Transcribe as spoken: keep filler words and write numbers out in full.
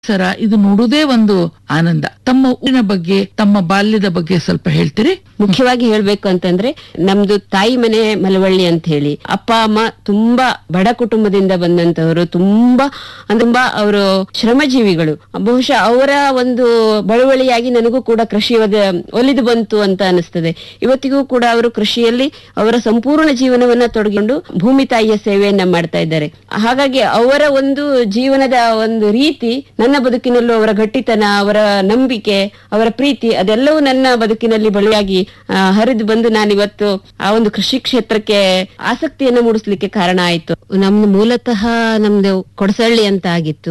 ಸರ ಇದು ನೋಡುವುದೇ ಒಂದು ಆನಂದ. ತಮ್ಮ ಊರಿನ ಬಗ್ಗೆ, ತಮ್ಮ ಬಾಲ್ಯದ ಬಗ್ಗೆ ಸ್ವಲ್ಪ ಹೇಳ್ತೀರಿ? ಮುಖ್ಯವಾಗಿ ಹೇಳ್ಬೇಕು ಅಂತಂದ್ರೆ ನಮ್ದು ತಾಯಿ ಮನೆ ಮಲವಳ್ಳಿ ಅಂತ ಹೇಳಿ, ಅಪ್ಪ ಅಮ್ಮ ತುಂಬಾ ಬಡ ಕುಟುಂಬದಿಂದ ಬಂದಂತವರು, ತುಂಬಾ ತುಂಬಾ ಅವರು ಶ್ರಮಜೀವಿಗಳು. ಬಹುಶಃ ಅವರ ಒಂದು ಬಳುವಳಿಯಾಗಿ ನನಗೂ ಕೂಡ ಕೃಷಿ ಒಲಿದು ಬಂತು ಅಂತ ಅನಿಸ್ತದೆ. ಇವತ್ತಿಗೂ ಕೂಡ ಅವರು ಕೃಷಿಯಲ್ಲಿ ಅವರ ಸಂಪೂರ್ಣ ಜೀವನವನ್ನ ತೊಡಗಿಕೊಂಡು ಭೂಮಿ ತಾಯಿಯ ಸೇವೆಯನ್ನ ಮಾಡ್ತಾ ಇದ್ದಾರೆ. ಹಾಗಾಗಿ ಅವರ ಒಂದು ಜೀವನದ ಒಂದು ರೀತಿ ನನ್ನ ಬದುಕಿನಲ್ಲೂ, ಅವರ ಗಟ್ಟಿತನ, ಅವರ ನಂಬಿಕೆ, ಅವರ ಪ್ರೀತಿ ಅದೆಲ್ಲವೂ ನನ್ನ ಬದುಕಿನಲ್ಲಿ ಬಳಿಯಾಗಿ ಹರಿದು ಬಂದು ನಾನಿವತ್ತು ಆ ಒಂದು ಕೃಷಿ ಕ್ಷೇತ್ರಕ್ಕೆ ಆಸಕ್ತಿಯನ್ನು ಮೂಡಿಸ್ಲಿಕ್ಕೆ ಕಾರಣ ಆಯ್ತು. ನಮ್ದು ಮೂಲತಃ ನಮ್ದು ಕೊಡಸಳ್ಳಿ ಅಂತ ಆಗಿತ್ತು.